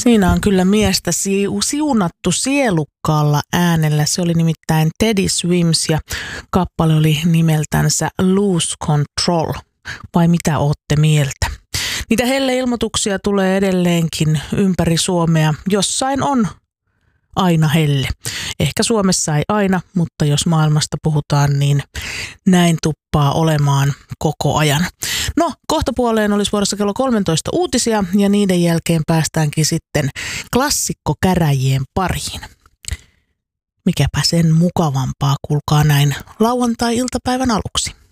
Siinä on kyllä miestä siunattu sielukkaalla äänellä. Se oli nimittäin Teddy Swims ja kappale oli nimeltänsä Lose Control. Vai mitä ootte mieltä? Niitä helleilmoituksia tulee edelleenkin ympäri Suomea. Jossain on aina helle. Ehkä Suomessa ei aina, mutta jos maailmasta puhutaan, niin näin tuppaa olemaan koko ajan. No, kohtapuoleen olisi vuorossa kello 13 uutisia ja niiden jälkeen päästäänkin sitten klassikkokäräjien pariin. Mikäpä sen mukavampaa, kuulkaa näin lauantai-iltapäivän aluksi.